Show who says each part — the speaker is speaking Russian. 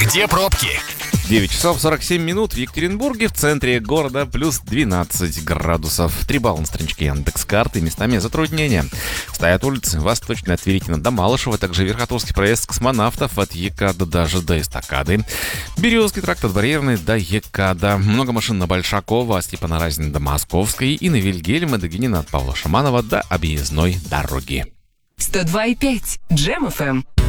Speaker 1: Где пробки?
Speaker 2: 9 часов 47 минут в Екатеринбурге, в центре города плюс 12 градусов. 3 балла на страничке Яндекс.Карты, местами затруднения. Стоят улицы Восточная, от Верикина до Малышева, также Верхотурский проезд Космонавтов от ЕКАДа даже до Эстакады. Березский тракт от Барьерной до ЕКАДа. Много машин на Большакова, от Степана Разина до Московской и на Вильгельма Дагенина от Павла Шаманова до объездной дороги.
Speaker 3: 102,5 Джем FM.